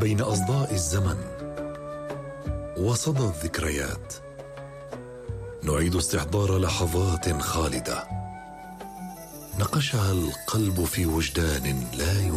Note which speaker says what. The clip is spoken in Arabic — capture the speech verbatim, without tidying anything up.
Speaker 1: بين أصداء الزمن وصدى الذكريات نعيد استحضار لحظات خالدة نقشها القلب في وجدان لا ينسى.